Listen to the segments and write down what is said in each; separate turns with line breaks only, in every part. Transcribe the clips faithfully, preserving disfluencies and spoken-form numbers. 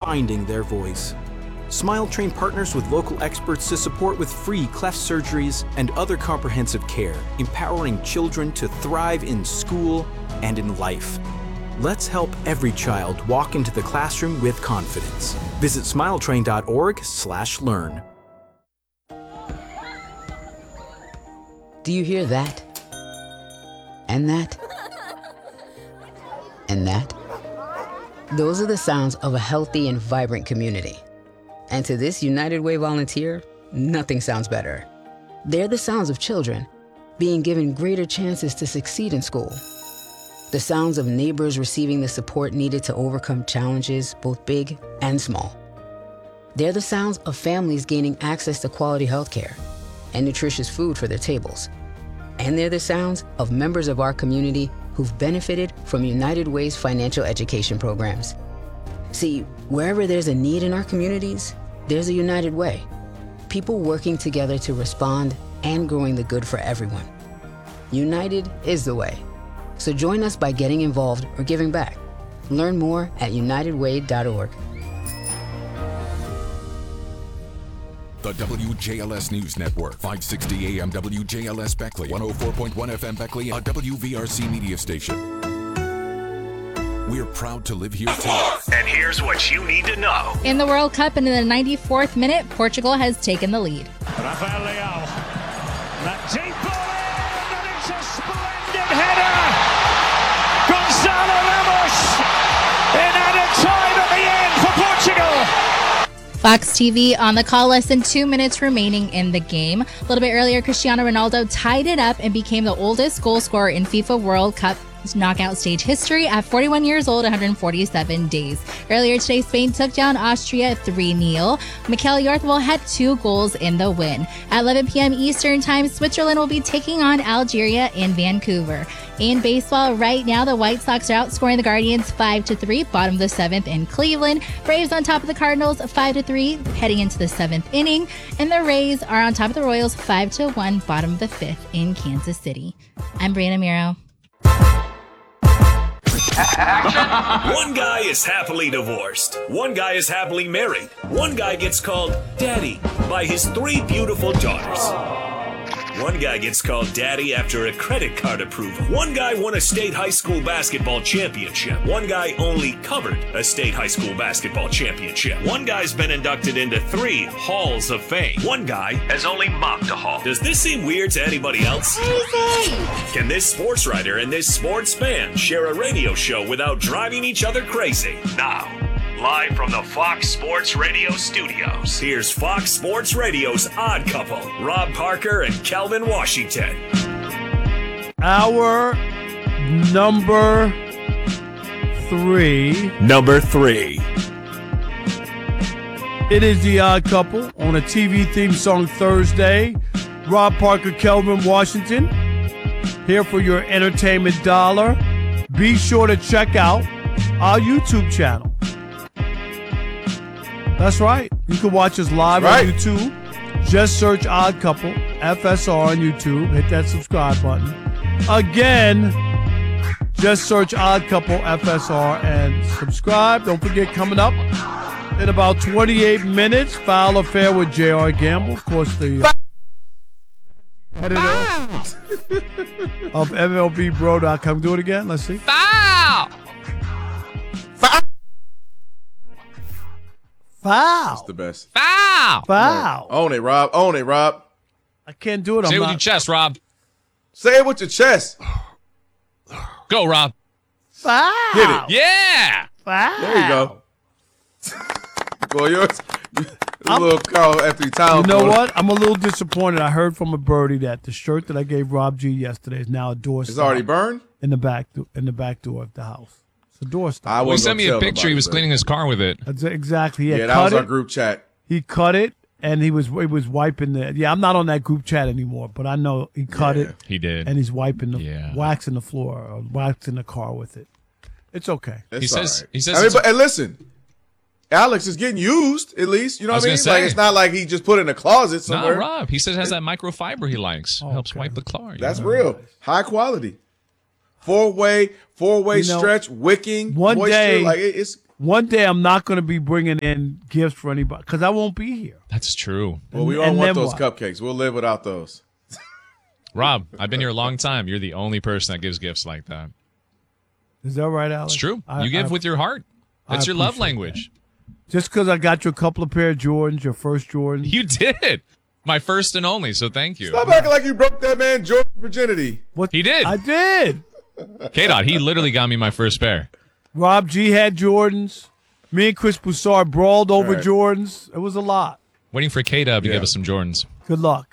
finding their voice. Smile Train partners with local experts to support with free cleft surgeries and other comprehensive care, empowering children to thrive in school and in life. Let's help every child walk into the classroom with confidence. Visit smiletrain dot org slash learn.
Do you hear that? And that? And that? Those are the sounds of a healthy and vibrant community. And to this United Way volunteer, nothing sounds better. They're the sounds of children being given greater chances to succeed in school. The sounds of neighbors receiving the support needed to overcome challenges, both big and small. They're the sounds of families gaining access to quality healthcare and nutritious food for their tables. And they're the sounds of members of our community who've benefited from United Way's financial education programs. See, wherever there's a need in our communities, there's a United Way. People working together to respond and growing the good for everyone. United is the way. So join us by getting involved or giving back. Learn more at united way dot org.
The W J L S News Network, five sixty A M W J L S Beckley, one oh four point one F M Beckley, a W V R C media station. We're proud to live here too.
And here's what you need to know.
In the World Cup and in the ninety-fourth minute, Portugal has taken the lead.
Rafael Leao. That deep ball in, and it's a splendid header. Gonzalo Ramos in added time at the end for Portugal.
Fox T V on the call, less than two minutes remaining in the game. A little bit earlier, Cristiano Ronaldo tied it up and became the oldest goal scorer in FIFA World Cup knockout stage history at forty-one years old, one hundred forty-seven days. Earlier today, Spain took down Austria three nil. Mikel Oyarzabal had two goals in the win. At eleven p.m. Eastern Time, Switzerland will be taking on Algeria in Vancouver. In baseball, right now, the White Sox are outscoring the Guardians five to three, bottom of the seventh in Cleveland. Braves on top of the Cardinals five to three, heading into the seventh inning. And the Rays are on top of the Royals five to one, bottom of the fifth in Kansas City. I'm Brianna Miro.
One guy is happily divorced. One guy is happily married. One guy gets called daddy by his three beautiful daughters. One guy gets called daddy after a credit card approval. One guy won a state high school basketball championship. One guy only covered a state high school basketball championship. One guy's been inducted into three halls of fame. One guy has only mopped a hall. Does this seem weird to anybody else?
Crazy!
Can this sports writer and this sports fan share a radio show without driving each other crazy? Now, live from the Fox Sports Radio studios, here's Fox Sports Radio's Odd Couple, Rob Parker and Kelvin Washington.
Our number three.
Number three.
It is the Odd Couple on a T V theme song Thursday. Rob Parker, Kelvin Washington, here for your entertainment dollar. Be sure to check out our YouTube channel. That's right. You can watch us live right on YouTube. Just search Odd Couple, F S R on YouTube. Hit that subscribe button. Again, just search Odd Couple, F S R, and subscribe. Don't forget, coming up in about twenty-eight minutes, Foul Affair with J R Gamble. Of course, the uh, editor of M L B Bro dot com. Do it again. Let's see.
Foul!
Foul! Foul.
That's the best.
Foul.
Foul.
Own it, Rob. Own it, Rob.
I can't do it.
Say
I'm
it with
not.
your chest, Rob.
Say it with your chest.
Go, Rob.
Foul.
Hit it.
Yeah.
Foul.
There you go. Go yours. A little Carl Anthony Towns.
You know what? I'm a little disappointed. I heard from a birdie that the shirt that I gave Rob G yesterday is now a door
It's already burned?
in the back in the back door of the house. It's a door stop.
I
Well, he
wasn't
sent me
gonna
a
tell
picture. He
nobody,
was
but-
cleaning his car with it.
That's exactly. He had
Yeah, that
cut
was
it.
our group chat.
He cut it, and he was he was wiping the. Yeah, I'm not on that group chat anymore, but I know he cut
Yeah.
it.
He did.
And he's wiping the
Yeah.
waxing the floor or waxing the car with it. It's okay.
It's
He says-
all right.
he says
I mean,
it's-
but, and listen, Alex is getting used at least. You know
I
what
was
I mean?
gonna say.
Like it's not like he just put it in a closet
Nah,
somewhere.
Rob. He says it has that microfiber he likes. Helps
Okay.
wipe the car. you
That's
know?
real, high quality, four way, four way
You know,
stretch, wicking,
one
moisture.
day-
like it, it's
one day I'm not going to be bringing in gifts for anybody because I won't be here.
That's true.
Well, we
And-
all
and
want
then
those
what?
cupcakes. We'll live without those.
Rob, I've been here a long time. You're the only person that gives gifts like that.
Is that right, Alex?
It's true.
I-
you give
I-
with your heart.
I
That's your love
appreciate
language.
Just because I got you a couple of pair of Jordans, your first Jordans.
You did. My first and only, so thank you.
Stop acting like you broke that man Jordan's virginity.
What?
He did.
I did.
K-Dot, he literally got me my first pair.
Rob G had Jordans. Me and Chris Broussard brawled over
Right.
Jordans. It was a lot.
Waiting for K-Dub to
Yeah.
give us some Jordans.
Good luck.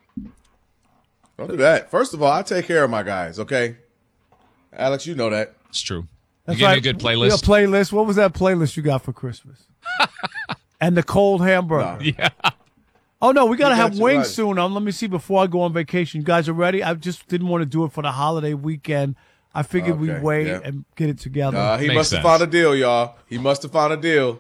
Don't do that. First of all, I take care of my guys, okay? Alex, you know that.
It's true.
That's
you gave
right.
me a good
Yeah,
playlist.
playlist. What was that playlist you got for Christmas? And the cold hamburger.
Yeah.
Oh, no, we got to
You got
have
you
wings
right.
soon. Um, let me see before I go on vacation. You guys are ready? I just didn't want to do it for the holiday weekend. I figured we'd
Okay,
wait
yeah.
and get it together.
Uh, he
Makes
must have
sense.
found a deal, y'all. He must have found a deal.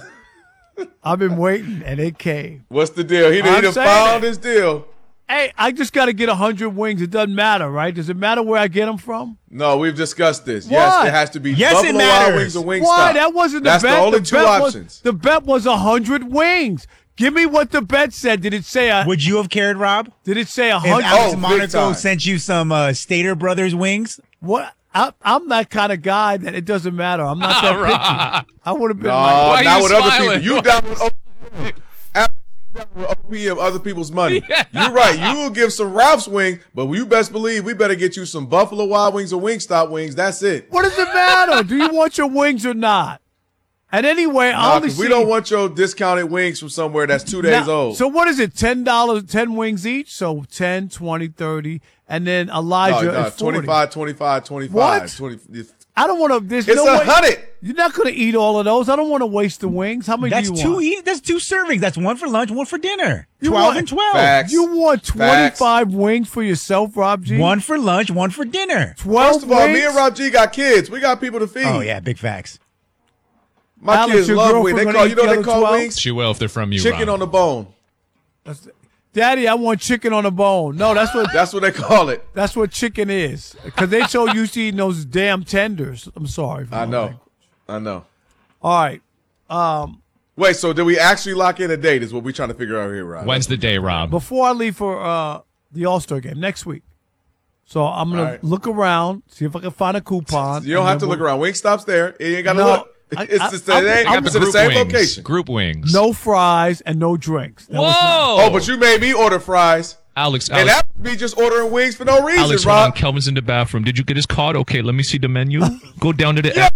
I've been waiting, and it came.
What's the deal? He, he
I'm
done
saying
found
it.
his deal.
Hey, I just got to get one hundred wings. It doesn't matter, right? Does it matter where I get them from?
No, we've discussed this.
What?
Yes, it has to be
Yes, it
Buffalo Wild
matters.
Wings or Wingstop.
Why? That wasn't the
That's
bet.
the only
the
two
bet
options.
Was, the bet was one hundred wings. Give me what the bet said. Did it say a,
Would you have cared, Rob?
Did it say a
If
hundred?
Alex
Oh, big
Monaco
time.
sent you some uh, Stater Brothers wings?
What? I, I'm that kind of guy that it doesn't matter. I'm not that
Rob.
picky. I would have been
No,
like,
Why
not
you
with other
smiling?
people. You down with O P M. Alex, you down with O P M, other people's money.
Yeah.
You're right. You will give some Ralph's wing, but you best believe we better get you some Buffalo Wild Wings or Wingstop wings. That's it.
what does it matter? Do you want your wings or not? And anyway, I
Nah,
only
'cause we
see-
don't want your discounted wings from somewhere that's two days
Now,
old.
So what is it? ten dollars, ten wings each? So ten, twenty, thirty, and then
no,
Elijah
no,
is forty.
twenty-five, twenty-five, twenty-five.
What?
twenty,
I don't want to. There's
it's
no
a
way.
hundred.
You're not going to eat all of those. I don't want to waste the wings. How many
That's
do you
two.
want?
E- that's two servings. That's one for lunch, one for dinner.
You
Twelve
want-
and twelve.
Facts.
You want twenty-five wings for yourself, Rob G?
One for lunch, one for dinner.
twelve
First of all,
wings?
me and Rob G got kids. We got people to feed.
Oh yeah, big facts.
My
Alex,
kids
your
love
girlfriend
wings. They
gonna
call
eat
you know
the
what they
other
call
twelve?
wings?
She will if they're from you,
Chicken
Rob.
on the bone.
Daddy, I want chicken on the bone. No, that's what
That's what they call it.
that's what chicken is. Because they so used to eating those damn tenders. I'm sorry. for
I
my
know.
language.
I know.
All right. Um,
Wait, so did we actually lock in a date? Is what we're trying to figure out here, Rob.
When's the day, Rob?
before I leave for uh, the All-Star game next week. So I'm going
All
to
right.
look around, see if I can find a coupon.
You don't
and
have to
then
look
we'll-
around. Wingstop's there. You ain't got to
No,
look.
I-
It's
I-
just
I'm-
they ain't-
I'm-
it's in the
Group
same
wings.
location.
Group wings.
No fries and no drinks. That
Whoa!
was not-
Oh, but you made me order fries.
Alex,
And
Alex,
that would be just ordering wings for no reason,
Alex, hold on.
Rob.
Kelvin's in the bathroom. Did you get his card? Okay, let me see the menu. Go down to the.
Yeah.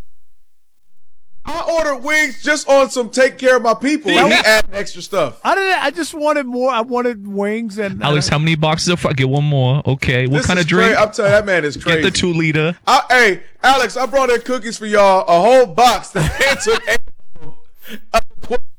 I ordered wings just on some take care of my people.
Yeah.
And he added extra stuff.
I didn't. I just wanted more. I wanted wings and
Alex,
uh,
how many boxes of fries? Get one more. Okay. What
This
kind
is
of drink?
cra- I'm telling you, that man is crazy.
Get the two liter.
I, hey, Alex, I brought in cookies for y'all, a whole box. The man took eight of them.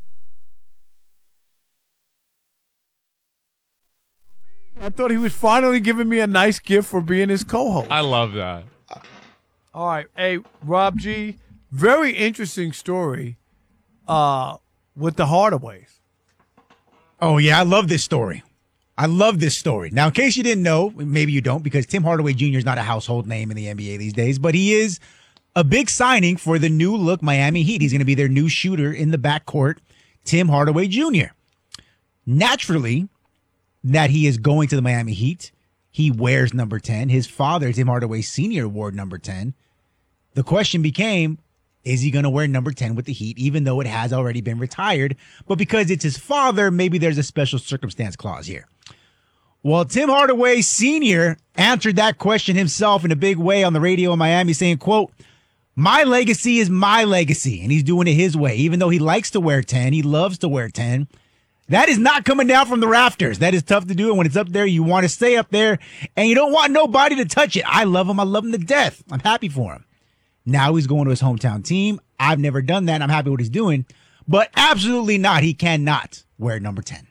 I thought he was finally giving me a nice gift for being his co-host.
I love that.
All right, hey Rob G, very interesting story uh, with the Hardaways.
Oh yeah, I love this story. I love this story. Now, in case you didn't know, maybe you don't, because Tim Hardaway Junior is not a household name in the N B A these days, but he is a big signing for the new look Miami Heat. He's going to be their new shooter in the backcourt, Tim Hardaway Junior Naturally, that he is going to the Miami Heat, he wears number ten. His father, Tim Hardaway Senior, wore number ten. The question became, is he going to wear number ten with the Heat, even though it has already been retired? But because it's his father, maybe there's a special circumstance clause here. Well, Tim Hardaway Senior answered that question himself in a big way on the radio in Miami, saying, quote, "My legacy is my legacy," and he's doing it his way. Even though he likes to wear ten, he loves to wear ten. That is not coming down from the rafters. That is tough to do. And when it's up there, you want to stay up there, and you don't want nobody to touch it. I love him. I love him to death. I'm happy for him. Now he's going to his hometown team. I've never done that. I'm happy with what he's doing. But absolutely not. He cannot wear number ten.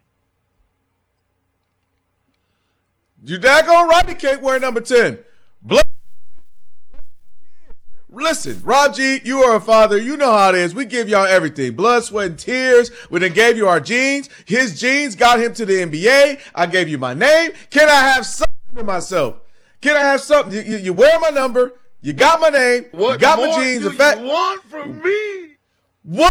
You daggone right he can't wear number ten. Blood. Listen, Rob G, you are a father. You know how it is. We give y'all everything. Blood, sweat, and tears. We done gave you our genes. His genes got him to the N B A. I gave you my name. Can I have something to myself? Can I have something? You, you, you wear my number. You got my name.
What
you got
more
my jeans.
do
In fact,
you want from me?
What?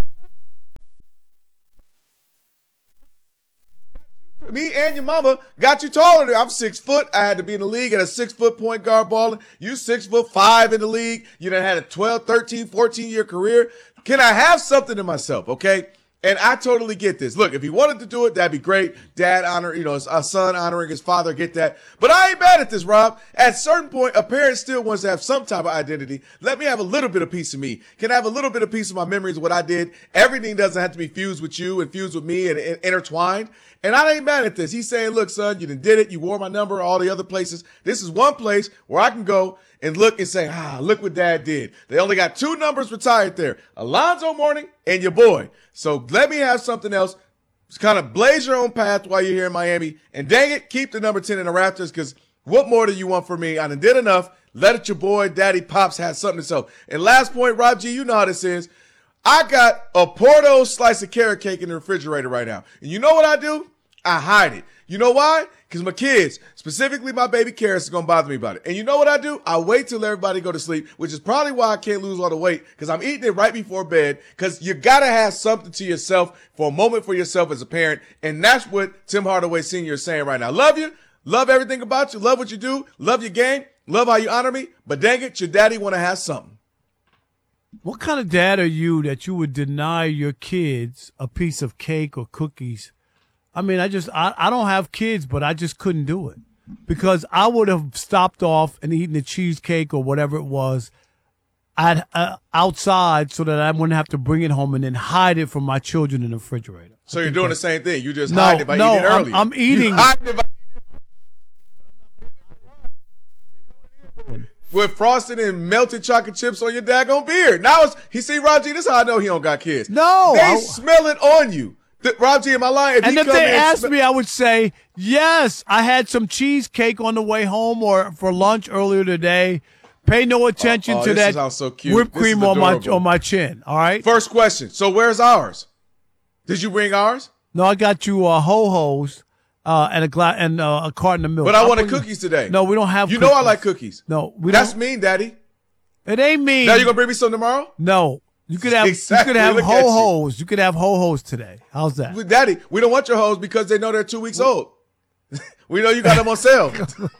Me and your mama got you taller. I'm six foot. I had to be in the league at a six foot point guard balling. You six foot five in the league. You done had a twelve, thirteen, fourteen year career. Can I have something in myself? Okay. And I totally get this. Look, if he wanted to do it, that'd be great. Dad honor, you know, a son honoring his father, get that. But I ain't mad at this, Rob. At a certain point, a parent still wants to have some type of identity. Let me have a little bit of piece of me. Can I have a little bit of piece of my memories of what I did? Everything doesn't have to be fused with you and fused with me and, and intertwined. And I ain't mad at this. He's saying, look, son, you done did it. You wore my number, all the other places. This is one place where I can go and look and say, ah, look what Dad did. They only got two numbers retired there, Alonzo Mourning and your boy. So let me have something else. Just kind of blaze your own path while you're here in Miami. And dang it, keep the number ten in the Raptors, because what more do you want from me? I done did enough. Let it your boy, Daddy Pops, have something to sell. And last point, Rob G, you know how this is. I got a Porto slice of carrot cake in the refrigerator right now. And you know what I do? I hide it. You know why? Because my kids, specifically my baby Karis, is going to bother me about it. And you know what I do? I wait till everybody go to sleep, which is probably why I can't lose all the weight, because I'm eating it right before bed, because you got to have something to yourself for a moment for yourself as a parent. And that's what Tim Hardaway Senior is saying right now. Love you. Love everything about you. Love what you do. Love your game. Love how you honor me. But dang it, your daddy want to have something.
What kind of dad are you that you would deny your kids a piece of cake or cookies? I mean, I just, I, I don't have kids, but I just couldn't do it because I would have stopped off and eaten a cheesecake or whatever it was at, uh, outside so that I wouldn't have to bring it home and then hide it from my children in the refrigerator.
So you're doing the same thing. You just
no,
hide it by
no,
eating it early.
I'm, I'm eating.
By- with frosted and melted chocolate chips on your daggone beard. Now it's, he see, Roger, this is how I know he don't got kids.
No.
They
I,
smell it on you. The, Rob G, am I lying? If
and
he
if
come
they
in
asked
sm-
me, I would say, yes, I had some cheesecake on the way home or for lunch earlier today. Pay no attention
oh, oh,
to
this
that
sounds so cute.
whipped
This
cream
is
on my
adorable.
on my chin, all right?
First question. So where's ours? Did you bring ours?
No, I got you uh, ho-hos uh, and a gla- and uh, a carton of milk.
But I
I'll
wanted
bring-
cookies today.
No, we don't have
You
cookies.
know I like cookies.
No, we
That's
don't.
mean, Daddy.
It ain't mean.
Now you going to bring me some tomorrow?
No. You could have
Exactly.
you could have
Look at you.
ho-hos. You. you could have ho-hos today. How's that?
Daddy, we don't want your hoes because they know they're two weeks old. We know you got them on sale.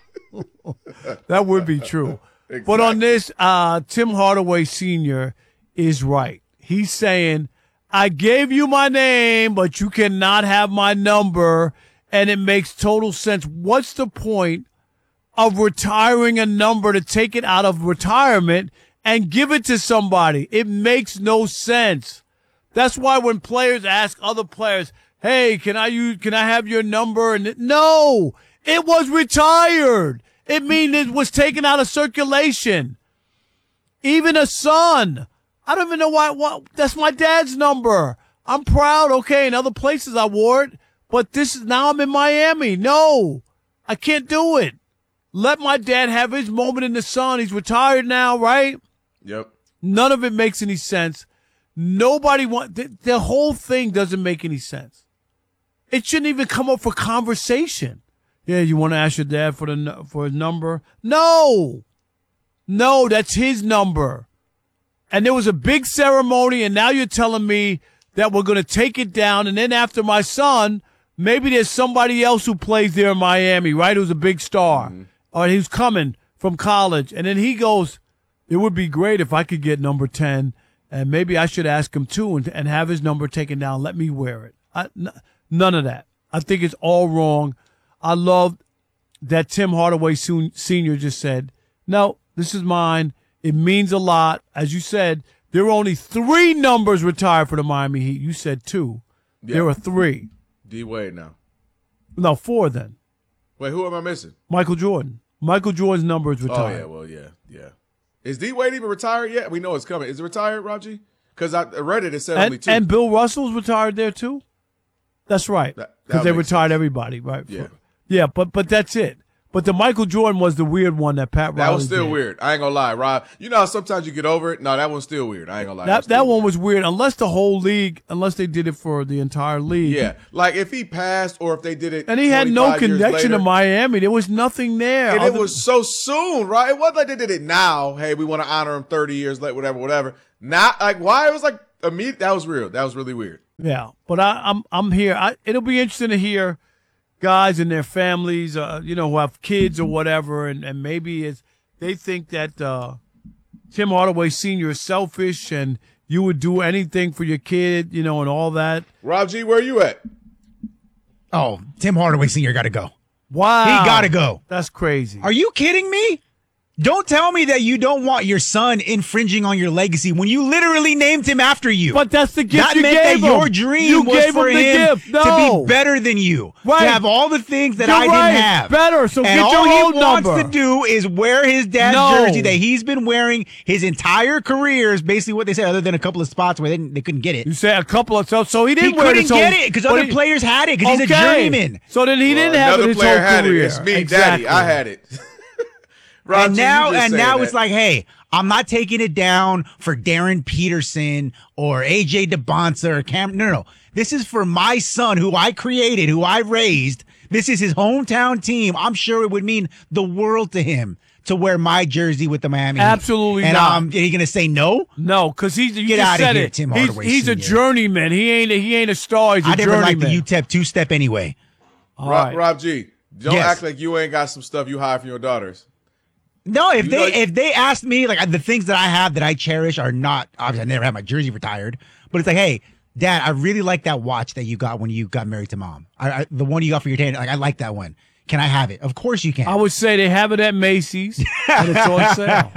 That would be true.
Exactly.
But on this, uh, Tim Hardaway Senior is right. He's saying, I gave you my name, but you cannot have my number, and it makes total sense. What's the point of retiring a number to take it out of retirement and give it to somebody? It makes no sense. That's why when players ask other players, hey, can I use, can I have your number? And it, no, it was retired. It means it was taken out of circulation. Even a son. I don't even know why, why. That's my dad's number. I'm proud. Okay. In other places I wore it, but this is now I'm in Miami. No, I can't do it. Let my dad have his moment in the sun. He's retired now, right?
Yep.
None of it makes any sense. Nobody want the, the whole thing doesn't make any sense. It shouldn't even come up for conversation. Yeah, you want to ask your dad for the for his number? No, no, that's his number. And there was a big ceremony, and now you're telling me that we're going to take it down, and then after my son, maybe there's somebody else who plays there in Miami, right? Who's a big star, mm-hmm. or who's coming from college, and then he goes, it would be great if I could get number ten, and maybe I should ask him too and, and have his number taken down. Let me wear it. I, n- none of that. I think it's all wrong. I love that Tim Hardaway Senior just said, no, this is mine. It means a lot. As you said, there were only three numbers retired for the Miami Heat. You said two. Yeah. There were three.
D Wade now.
No, four then.
Wait, who am I missing?
Michael Jordan. Michael Jordan's number is retired.
Oh, yeah, well, yeah, yeah. Is D Wade even retired yet? We know it's coming. Is it retired, Raji? Because I read it, it said
and,
only two.
And Bill Russell's retired there too? That's right. Because they retired
sense.
everybody, right?
Yeah.
For, yeah, but but that's it. But the Michael Jordan was the weird one that Pat Riley
That was still
did.
weird. I ain't gonna lie, Rob. You know how sometimes you get over it? No, that one's still weird. I ain't gonna lie.
That
was
that
still
one
weird.
was weird, unless the whole league, unless they did it for the entire league.
Yeah, like if he passed or if they did it,
And he had no
twenty-five years
connection to
later,
Miami. There was nothing there.
and it
other-
was so soon, right? It wasn't like they did it now. Hey, we want to honor him thirty years later, whatever, whatever. Not like why it was like immediate. That was real. That was really weird.
Yeah, but I, I'm I'm here. I, it'll be interesting to hear guys and their families, uh, you know, who have kids or whatever, and, and maybe it's, they think that uh, Tim Hardaway Senior is selfish and you would do anything for your kid, you know, and all that.
Rob G, where you at?
Oh, Tim Hardaway Senior got to go.
Wow,
He got to go.
That's crazy.
Are you kidding me? Don't tell me that you don't want your son infringing on your legacy when you literally named him after you.
But that's the gift
that
you
meant
gave
that
him.
your dream
You
was
gave
for
him the
him
gift. No.
to be better than you,
Right.
to have all the things that
You're
I didn't
right.
have.
Better, so
and
get your
all
own
he wants
number.
to do is wear his dad's
No.
jersey that he's been wearing his entire career. Is basically what they said, other than a couple of spots where they didn't, they couldn't get it.
You say a couple of so so he didn't
He
wear
couldn't
his whole-
get it because
but
other
he-
players had it because he's a
Okay.
journeyman.
So then he
Well,
didn't have it
another
his
player
whole
had
career.
it. It's me,
Exactly.
Daddy. I had it. Rob
and
G, you
now,
just
and
saying
now
that.
it's like, hey, I'm not taking it down for Darren Peterson or A J DeBonsa or Cam. No, no, no. This is for my son, who I created, who I raised. This is his hometown team. I'm sure it would mean the world to him to wear my jersey with the Miami Heat.
Absolutely
and,
not.
Um, are you going to say no?
No, because he's you
Get
just
outta
said
here,
it.
Tim
he's
Hardaway
he's a
Senior.
journeyman. He ain't a, he ain't a star. He's a
I never
journeyman.
liked the U T E P two-step anyway.
All
Rob,
right.
Rob G, don't
Yes.
act like you ain't got some stuff you hide from your daughters.
No, if
You
they
know-
if they asked me, like the things that I have that I cherish are not, obviously I never had my jersey retired, but it's like, hey, Dad, I really like that watch that you got when you got married to Mom. I, I the one you got for your dad, like I like that one. Can I have it? Of course you can.
I would say they have it at Macy's and it's on sale.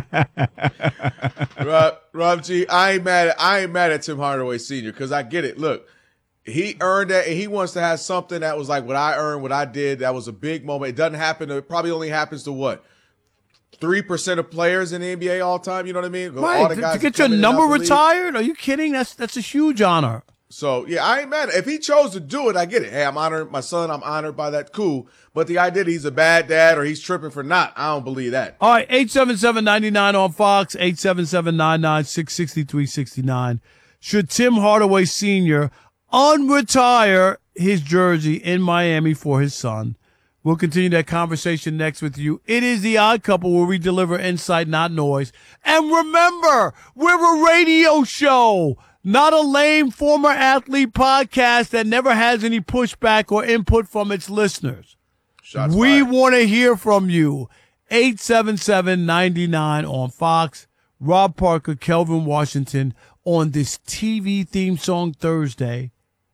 Rob, Rob G, I ain't mad at I ain't mad at Tim Hardaway Senior because I get it. Look, he earned that, and he wants to have something that was like what I earned, what I did. That was a big moment. It doesn't happen. It probably only happens to what three percent of players in the N B A all time. You know what I mean? All
Right.
the
To,
guys
to
that
get your
come in and
number
out the league.
retired? Are you kidding? That's that's a huge honor.
So yeah, I ain't mad. If he chose to do it, I get it. Hey, I'm honored my son. I'm honored by that. Cool. But the idea that he's a bad dad or he's tripping for not, I don't believe that.
All right, eight seven seven, nine nine on Fox, eight seven seven, nine nine six, six three six nine. Should Tim Hardaway Senior unretire his jersey in Miami for his son? We'll continue that conversation next with you. It is The Odd Couple, where we deliver insight, not noise. And remember, we're a radio show, not a lame former athlete podcast that never has any pushback or input from its listeners.
Shots
We
fired.
want to hear from you. eight seven seven, nine nine on Fox. Rob Parker, Kelvin Washington on this T V theme song Thursday.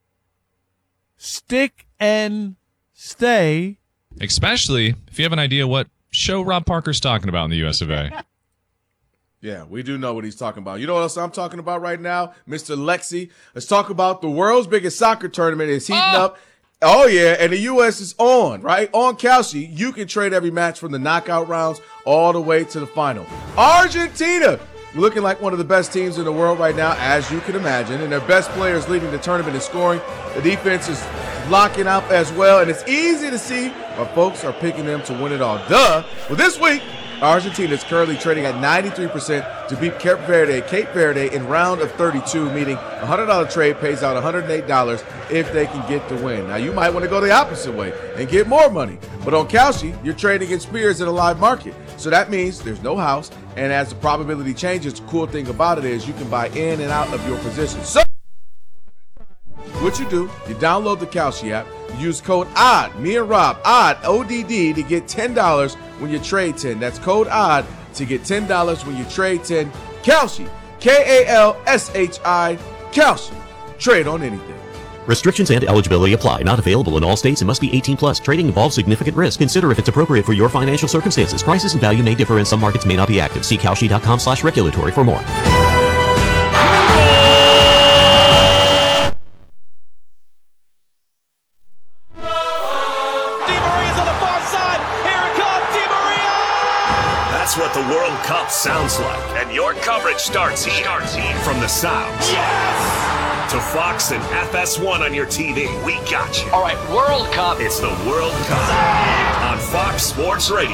Stick and stay.
Especially if you have an idea what show Rob Parker's talking about in the U S of A.
Yeah, we do know what he's talking about. You know what else I'm talking about right now? Mister Lexi. Let's talk about the world's biggest soccer tournament is heating
Oh.
up. Oh, yeah, and the U S is on, right? On Kalshi, you can trade every match from the knockout rounds all the way to the final. Argentina, looking like one of the best teams in the world right now, as you can imagine, and their best players leading the tournament in scoring. The defense is locking up as well, and it's easy to see why folks are picking them to win it all. Duh. Well, this week, Argentina is currently trading at ninety-three percent to beat Cape Verde, Cape Verde in round of thirty-two, meaning a one hundred dollars trade pays out one hundred eight dollars if they can get the win. Now, you might want to go the opposite way and get more money. But on Kalshi, you're trading against Spears in a live market. So that means there's no house, and as the probability changes, the cool thing about it is you can buy in and out of your position. So what you do, you download the Kalshi app, you use code ODD, me and Rob, ODD, O D D, to get ten dollars when you trade ten. That's code ODD to get ten dollars when you trade ten. Kalshi, K A L S H I, Kalshi. Trade on anything.
Restrictions and eligibility apply. Not available in all states and must be eighteen plus. Trading involves significant risk. Consider if it's appropriate for your financial circumstances. Prices and value may differ and some markets may not be active. See Kalshi.com slash regulatory for more.
That's what the World Cup sounds like. And your coverage starts here. Starts here. From the South. Yes! to Fox and F S one on your T V. We got you.
All right, World Cup.
It's the World Cup on Fox Sports Radio.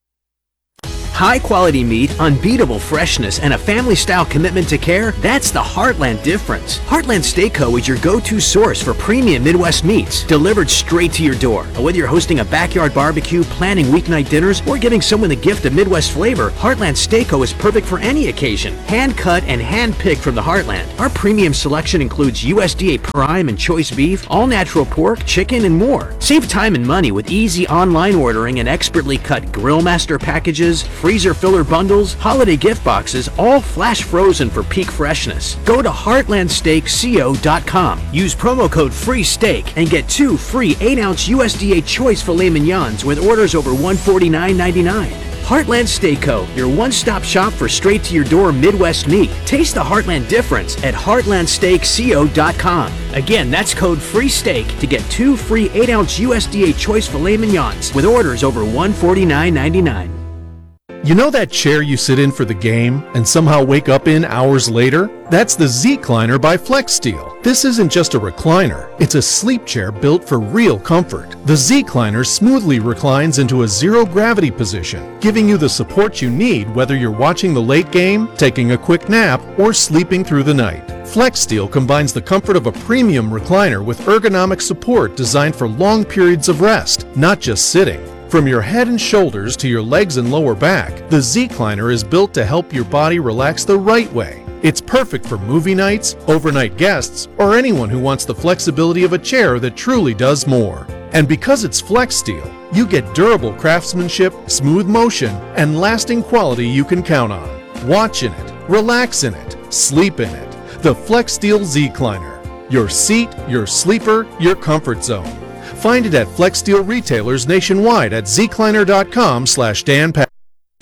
High quality meat, unbeatable freshness, and a family style commitment to care, that's the Heartland difference. Heartland Steakco is your go-to source for premium Midwest meats, delivered straight to your door. Whether you're hosting a backyard barbecue, planning weeknight dinners, or giving someone the gift of Midwest flavor, Heartland Steakco is perfect for any occasion. Hand cut and hand picked from the Heartland. Our premium selection includes U S D A prime and choice beef, all natural pork, chicken, and more. Save time and money with easy online ordering and expertly cut Grill Master packages, freezer filler bundles, holiday gift boxes, all flash frozen for peak freshness. Go to heartland steak co dot com. Use promo code FREESTEAK and get two free eight ounce U S D A choice filet mignons with orders over one hundred forty-nine ninety-nine. Heartland Steakco, your one-stop shop for straight-to-your-door Midwest meat. Taste the Heartland difference at heartland steak co dot com. Again, that's code FREESTEAK to get two free eight ounce U S D A choice filet mignons with orders over one hundred forty-nine ninety-nine.
You know that chair you sit in for the game and somehow wake up in hours later? That's the Z-Cliner by FlexSteel. This isn't just a recliner, it's a sleep chair built for real comfort. The Z-Cliner smoothly reclines into a zero-gravity position, giving you the support you need whether you're watching the late game, taking a quick nap, or sleeping through the night. FlexSteel combines the comfort of a premium recliner with ergonomic support designed for long periods of rest, not just sitting. From your head and shoulders to your legs and lower back, the Z-Cliner is built to help your body relax the right way. It's perfect for movie nights, overnight guests, or anyone who wants the flexibility of a chair that truly does more. And because it's FlexSteel, you get durable craftsmanship, smooth motion, and lasting quality you can count on. Watch in it, relax in it, sleep in it. The FlexSteel Z-Cliner. Your seat, your sleeper, your comfort zone. Find it at FlexSteel retailers nationwide at zcliner.com slash Dan Pat.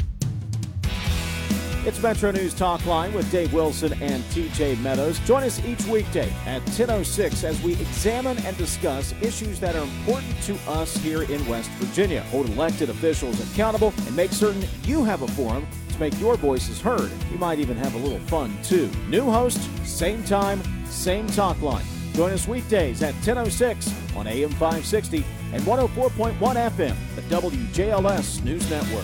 It's Metro News Talk Line with Dave Wilson and T J Meadows. Join us each weekday at ten oh six as we examine and discuss issues that are important to us here in West Virginia. Hold elected officials accountable and make certain you have a forum to make your voices heard. We might even have a little fun, too. New host, same time, same talk line. Join us weekdays at ten oh six on A M five sixty and one oh four point one F M, the W J L S News Network.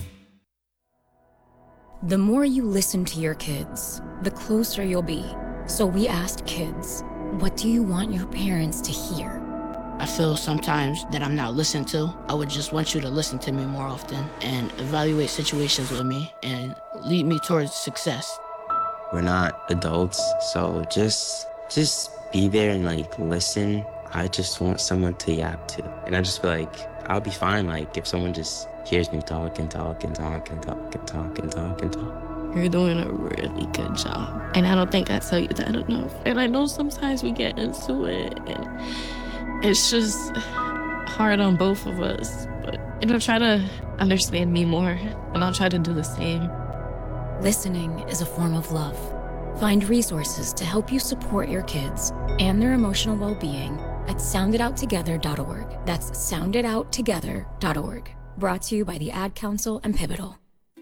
The more you listen to your kids, the closer you'll be. So we asked kids, what do you want your parents to hear?
I feel sometimes that I'm not listened to. I would just want you to listen to me more often and evaluate situations with me and lead me towards success.
We're not adults, so just just be there and like listen. I just want someone to yap to. And I just feel like I'll be fine like if someone just hears me talk and talk and talk and talk and talk and talk and talk.
You're doing a really good job. And I don't think I tell you that enough. And I know sometimes we get into it and it's just hard on both of us. But you know, try to understand me more and I'll try to do the same.
Listening is a form of love. Find resources to help you support your kids and their emotional well-being at sound it out together dot org. That's sound it out together dot org. Brought to you by the Ad Council and Pivotal.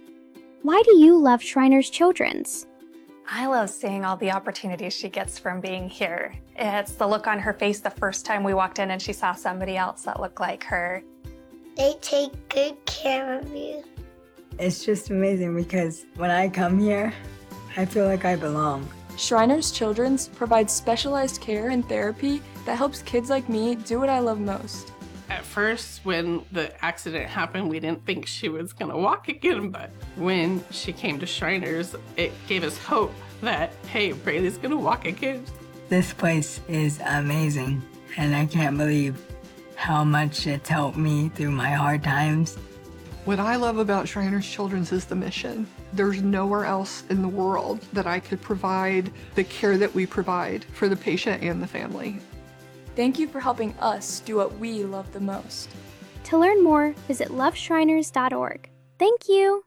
Why do you love Shriners Children's?
I love seeing all the opportunities she gets from being here. It's the look on her face the first time we walked in and she saw somebody else that looked like her.
They take good care of you.
It's just amazing because when I come here, I feel like I belong.
Shriners Children's provides specialized care and therapy that helps kids like me do what I love most.
At first, when the accident happened, we didn't think she was gonna walk again, but when she came to Shriners, it gave us hope that, hey, Braylee's gonna walk again.
This place is amazing, and I can't believe how much it's helped me through my hard times.
What I love about Shriners Children's is the mission. There's nowhere else in the world that I could provide the care that we provide for the patient and the family.
Thank you for helping us do what we love the most.
To learn more, visit love shriners dot org. Thank you.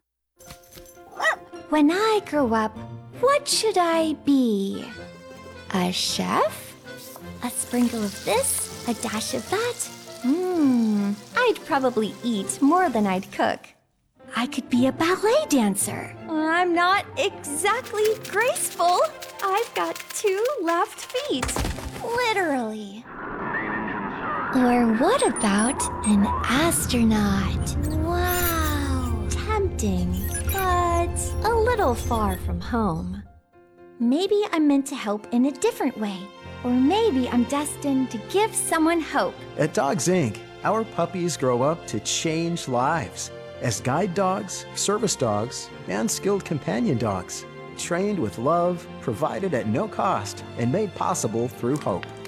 When I grow up, what should I be? A chef? A sprinkle of this, a dash of that? Hmm, I'd probably eat more than I'd cook. I could be a ballet dancer. I'm not exactly graceful, I've got two left feet. Literally. Or what about an astronaut? Wow. Tempting, but a little far from home. Maybe I'm meant to help in a different way. Or maybe I'm destined to give someone hope.
At Dogs Incorporated, our puppies grow up to change lives as guide dogs, service dogs, and skilled companion dogs, trained with love, provided at no cost, and made possible through hope.